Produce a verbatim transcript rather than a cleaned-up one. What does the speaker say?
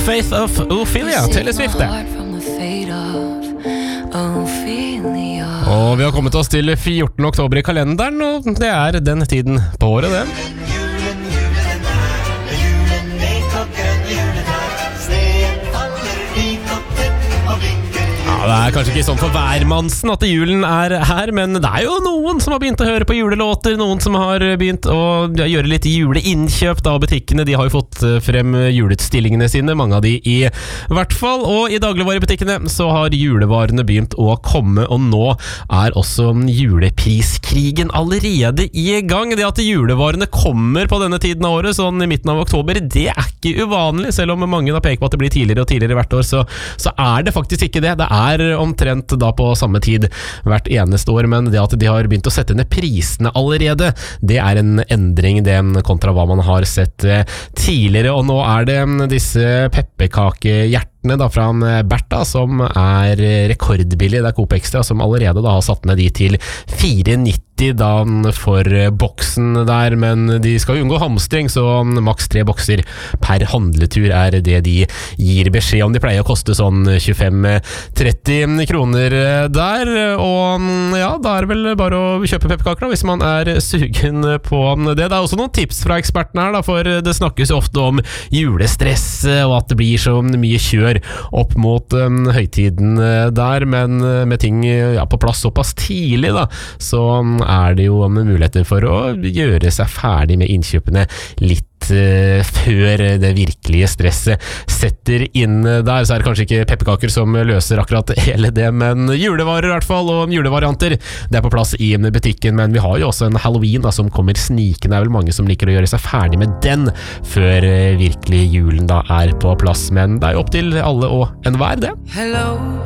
Faith of Ophelia, Taylor Swift det. Og vi har kommet oss til fjortende oktober i kalenderen, og det er den tiden på året det. Ja, det er kanskje ikke sånn for hvermannsen at julen er her, men det er jo noen som har begynt å høre på julelåter, noen som har begynt å gjøre litt juleinnkjøp da, butikkene de har jo fått frem juleutstillingene sine, mange av de i hvert fall, og i dagligvarebutikkene så har julevarene begynt å komme, og nå er også julepriskrigen allerede i gang. Det at julevarene kommer på denne tiden av året, sånn i midten av oktober, det er ikke uvanlig, selv om mange da peker på at det blir tidligere og tidligere hvert år, så, så er det faktisk ikke det. Det er omtrent da på samme tid hvert eneste år, men det at de har begynt å sette ned prisene allerede, det er en endring det kontra hva man har sett tidligere, og nå er det disse pepperkakehjertene da fra Bertha som er rekordbillig. Det er Coop Extra som allerede da har satt ned de til fire nitti da for boksen der, men de skal jo unngå hamstring, så maks tre bokser per handletur er det de gir beskjed om. De pleier å koste sånn tjuefem tretti kroner der, og ja, da er det vel bare å kjøpe pepperkaker da, hvis man er sugen på det. Det er også noen tips fra ekspertene her da, for det snakkes jo ofte om julestress, og at det blir så mye kjør opp mot um, høytiden der, men med ting ja, på plass såpass tidlig da, så er det jo muligheter for å gjøre seg ferdig med innkjøpene litt før det virkelige stresset setter inn der. Så er det kanskje ikke pepperkaker som løser akkurat hele det, men julevarer i hvert fall, og julevarianter det er på plass i butikken, men vi har jo også en Halloween da, som kommer snikende. Det er vel mange som liker å gjøre seg ferdig med den før virkelig julen da er på plass, men det er jo opp til alle og enhver det. Hello.